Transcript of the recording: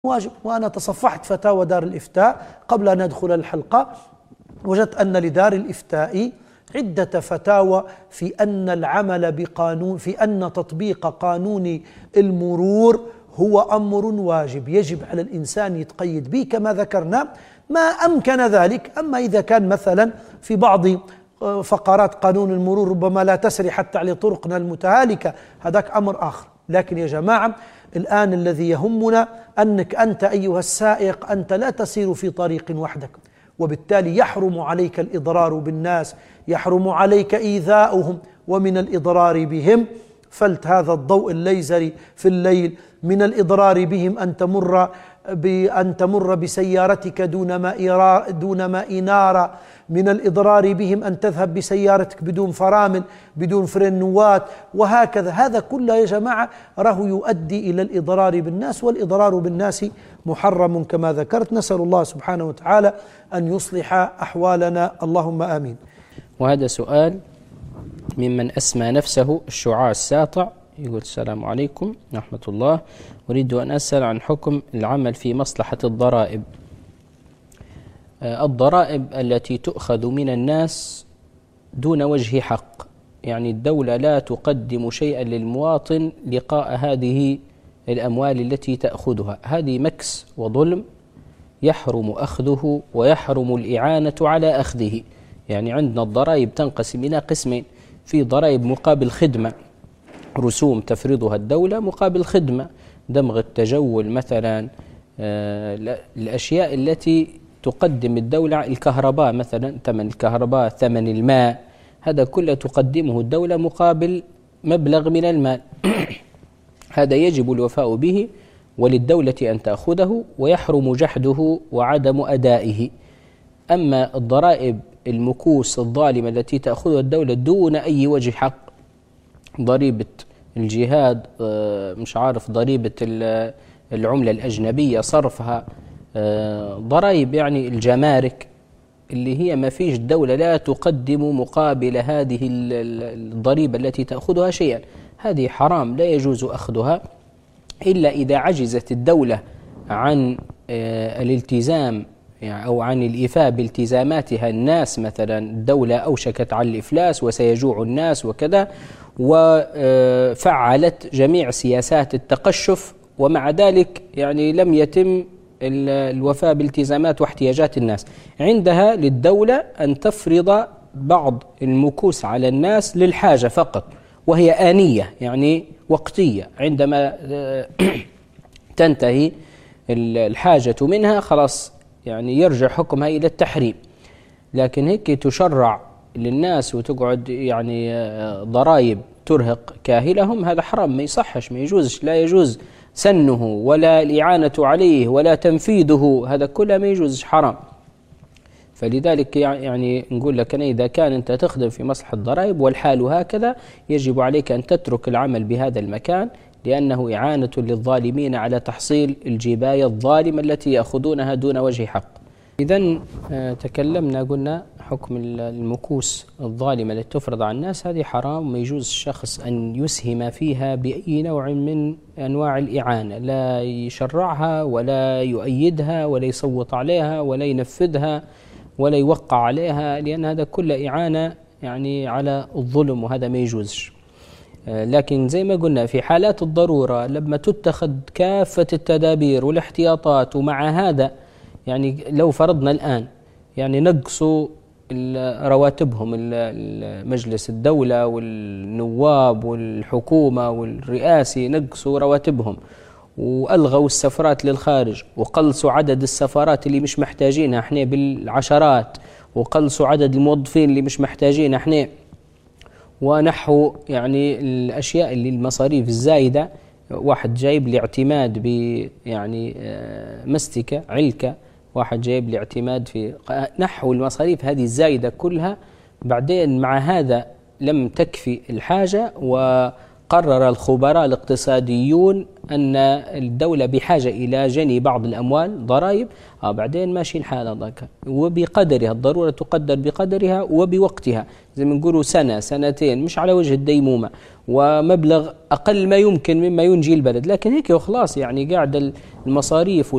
واجب. وأنا تصفحت فتاوى دار الإفتاء قبل أن أدخل الحلقة، وجدت أن لدار الإفتاء عدة فتاوى في أن العمل بقانون، في أن تطبيق قانون المرور هو أمر واجب يجب على الإنسان يتقيد به كما ذكرنا ما أمكن ذلك. أما إذا كان مثلا في بعض فقرات قانون المرور ربما لا تسري حتى على طرقنا المتهالكة، هذاك أمر آخر. لكن يا جماعة الآن الذي يهمنا أنك أنت أيها السائق أنت لا تسير في طريق وحدك، وبالتالي يحرم عليك الإضرار بالناس، يحرم عليك إيذاؤهم، ومن الإضرار بهم فلت هذا الضوء الليزري في الليل، من الإضرار بهم أن تمر بسيارتك دون ما إنارة، من الإضرار بهم أن تذهب بسيارتك بدون فرامل بدون فرنوات، وهكذا. هذا كله يا جماعة راه يؤدي إلى الإضرار بالناس، والإضرار بالناس محرم كما ذكرت. نسأل الله سبحانه وتعالى أن يصلح أحوالنا، اللهم آمين. وهذا سؤال ممن أسمى نفسه الشعاع الساطع، يقول: السلام عليكم ورحمة الله، أريد أن أسأل عن حكم العمل في مصلحة الضرائب. الضرائب التي تؤخذ من الناس دون وجه حق، يعني الدولة لا تقدم شيئا للمواطن لقاء هذه الأموال التي تأخذها، هذه مكس وظلم يحرم أخذه ويحرم الإعانة على أخذه. يعني عندنا الضرائب تنقسم إلى قسمين: في ضرائب مقابل خدمة، رسوم تفرضها الدولة مقابل خدمة، دمغ التجول مثلا، الأشياء التي تقدم الدولة، الكهرباء مثلا، ثمن الكهرباء، ثمن الماء، هذا كله تقدمه الدولة مقابل مبلغ من المال هذا يجب الوفاء به وللدولة أن تأخذه، ويحرم جحده وعدم أدائه. أما الضرائب المكوس الظالمة التي تأخذها الدولة دون أي وجه حق، ضريبة الجهاد، مش عارف، ضريبة العملة الأجنبية صرفها، ضرائب يعني الجمارك، اللي هي ما فيش الدولة لا تقدم مقابل هذه الضريبة التي تأخذها شيئا، هذه حرام لا يجوز أخذها إلا إذا عجزت الدولة عن الالتزام أو عن الإفاء بالتزاماتها. الناس مثلا الدولة أوشكت على الإفلاس وسيجوع الناس وكذا، وفعلت جميع سياسات التقشف، ومع ذلك يعني لم يتم الوفاء بالتزامات واحتياجات الناس، عندها للدولة أن تفرض بعض المكوس على الناس للحاجة فقط، وهي آنية يعني وقتية، عندما تنتهي الحاجة منها خلاص يعني يرجع حكمها إلى التحريم. لكن هيك تشرع للناس وتقعد يعني ضرائب ترهق كاهلهم، هذا حرام، ما يصحش، ما يجوزش، لا يجوز سنه ولا الإعانة عليه ولا تنفيذه، هذا كله ما يجوزش، حرام. فلذلك يعني نقول لك أنا إذا كان أنت تخدم في مصلحة الضرائب والحال هكذا، يجب عليك أن تترك العمل بهذا المكان، لأنه إعانة للظالمين على تحصيل الجباية الظالمة التي يأخذونها دون وجه حق. إذن تكلمنا قلنا حكم المكوس الظالمة التي تفرض على الناس، هذه حرام، ما يجوز الشخص أن يسهم فيها بأي نوع من أنواع الإعانة، لا يشرعها ولا يؤيدها ولا يصوت عليها ولا ينفذها ولا يوقع عليها، لأن هذا كله إعانة يعني على الظلم، وهذا ما يجوزش. لكن زي ما قلنا في حالات الضرورة لما تتخذ كافة التدابير والاحتياطات، ومع هذا يعني لو فرضنا الآن يعني نقصوا رواتبهم مجلس الدولة والنواب والحكومة والرئاسي، نقصوا رواتبهم وألغوا السفرات للخارج، وقلصوا عدد السفارات اللي مش محتاجينها احنا بالعشرات، وقلصوا عدد الموظفين اللي مش محتاجينها احنا، ونحو يعني الأشياء اللي المصاريف الزايدة، واحد جايب لي اعتماد ب يعني مستكة علكة، واحد جايب لي اعتماد في نحو المصاريف هذه الزايدة كلها، بعدين مع هذا لم تكفي الحاجة قرر الخبراء الاقتصاديون أن الدولة بحاجة إلى جني بعض الأموال ضرائب، بعدين ماشي الحال هذاك، وبقدرها، الضرورة تقدر بقدرها وبوقتها، زي ما نقولوا سنة سنتين، مش على وجه الديمومة، ومبلغ أقل ما يمكن مما ينجي البلد. لكن هيك وخلاص يعني قاعد المصاريف